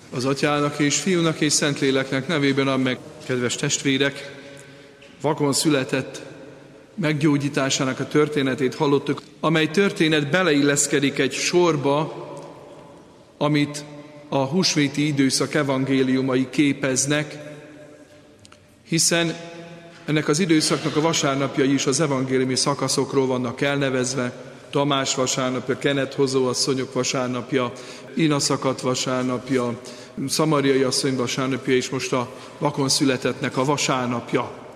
Az Atyának és Fiúnak és Szentléleknek nevében add meg, kedves testvérek, vakon született meggyógyításának a történetét hallottuk, amely történet beleilleszkedik egy sorba, amit a húsvéti időszak evangéliumai képeznek, hiszen ennek az időszaknak a vasárnapjai is az evangéliumi szakaszokról vannak elnevezve, Tamás vasárnapja, Kenethozó asszonyok vasárnapja, Inaszakat vasárnapja, Szamariai asszony vasárnapja, és most a vakon születettnek a vasárnapja.